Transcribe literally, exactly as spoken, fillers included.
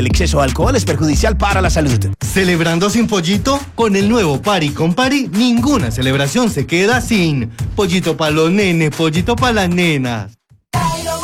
El exceso de alcohol es perjudicial para la salud. ¿Celebrando sin pollito? Con el nuevo Pari con Pari, ninguna celebración se queda sin. Pollito para los nenes, pollito para las nenas.